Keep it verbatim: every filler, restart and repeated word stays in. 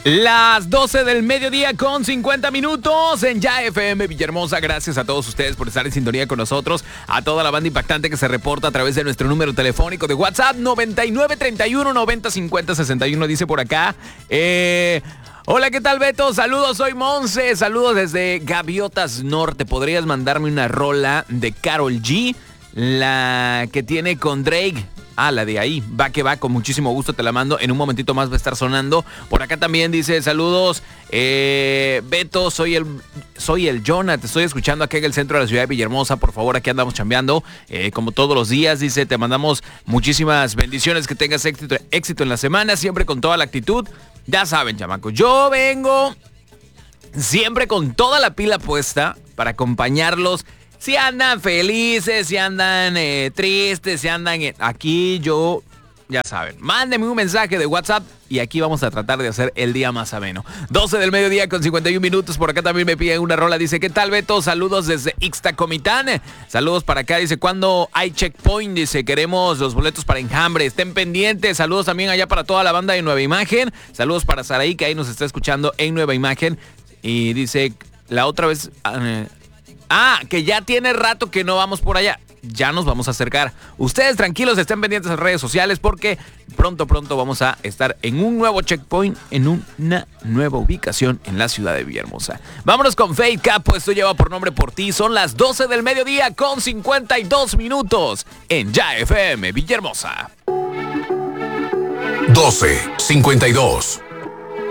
Las doce del mediodía con cincuenta minutos en Ya F M Villahermosa. Gracias a todos ustedes por estar en sintonía con nosotros. A toda la banda impactante que se reporta a través de nuestro número telefónico de WhatsApp noventa y nueve treinta y uno noventa cincuenta sesenta y uno. Dice por acá. Eh... Hola, ¿qué tal, Beto? Saludos, soy Monse. Saludos desde Gaviotas Norte. ¿Podrías mandarme una rola de Karol G? La que tiene con Drake. Ah, la de ahí, va que va, con muchísimo gusto te la mando. En un momentito más va a estar sonando. Por acá también dice, saludos, eh, Beto, soy el soy el Jonah, te estoy escuchando aquí en el centro de la ciudad de Villahermosa. Por favor, aquí andamos chambeando, eh, como todos los días. Dice, te mandamos muchísimas bendiciones, que tengas éxito, éxito en la semana, siempre con toda la actitud. Ya saben, chamacos, yo vengo siempre con toda la pila puesta para acompañarlos. Si andan felices, si andan eh, tristes, si andan eh, aquí, yo, ya saben, mándenme un mensaje de WhatsApp y aquí vamos a tratar de hacer el día más ameno. doce del mediodía con cincuenta y un minutos, por acá también me piden una rola. Dice, ¿qué tal, Beto? Saludos desde Ixtacomitán. Saludos para acá, dice, ¿cuándo hay checkpoint? Dice, queremos los boletos para Enjambre, estén pendientes. Saludos también allá para toda la banda de Nueva Imagen. Saludos para Saraí, que ahí nos está escuchando en Nueva Imagen. Y dice, la otra vez... Eh, Ah, que ya tiene rato que no vamos por allá. Ya nos vamos a acercar. Ustedes tranquilos, estén pendientes en redes sociales porque pronto, pronto vamos a estar en un nuevo checkpoint, en una nueva ubicación en la ciudad de Villahermosa. Vámonos con Fade Capo, esto lleva por nombre Por Ti. Son las doce del mediodía con cincuenta y dos minutos en Ya F M Villahermosa. doce cincuenta y dos.